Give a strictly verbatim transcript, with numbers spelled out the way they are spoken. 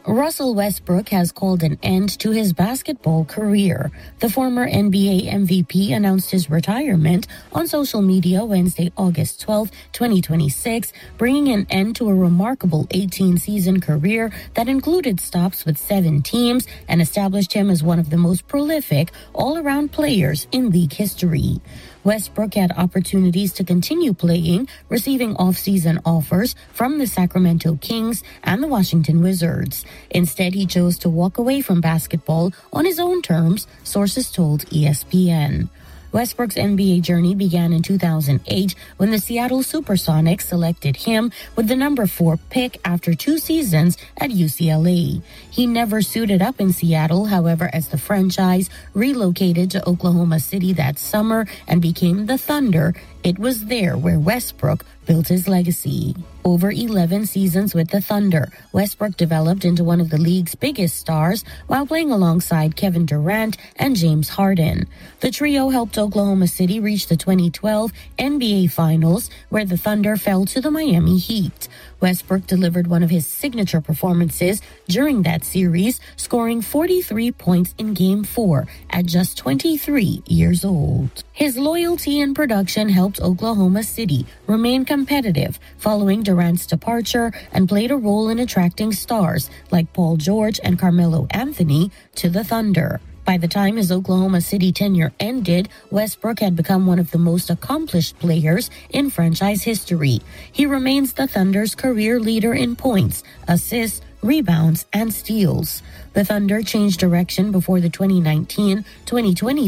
Russell Westbrook has called an end to his basketball career. The former N B A M V P announced his retirement on social media Wednesday, August twelfth, twenty twenty-six, bringing an end to a remarkable eighteen-season career that included stops with seven teams and established him as one of the most prolific all-around players in league history. Westbrook had opportunities to continue playing, receiving off-season offers from the Sacramento Kings and the Washington Wizards. Instead, he chose to walk away from basketball on his own terms, sources told E S P N. Westbrook's N B A journey began in two thousand eight when the Seattle Supersonics selected him with the number four pick after two seasons at U C L A. He never suited up in Seattle, however, as the franchise relocated to Oklahoma City that summer and became the Thunder. It was there where Westbrook built his legacy. Over eleven seasons with the Thunder, Westbrook developed into one of the league's biggest stars while playing alongside Kevin Durant and James Harden. The trio helped Oklahoma City reach the twenty twelve N B A Finals, where the Thunder fell to the Miami Heat. Westbrook delivered one of his signature performances during that series, scoring forty-three points in Game four at just twenty-three years old. His loyalty and production helped Oklahoma City remain competitive following Durant's departure and played a role in attracting stars like Paul George and Carmelo Anthony to the Thunder. By the time his Oklahoma City tenure ended, Westbrook had become one of the most accomplished players in franchise history. He remains the Thunder's career leader in points, assists, rebounds, and steals. The Thunder changed direction before the twenty nineteen twenty twenty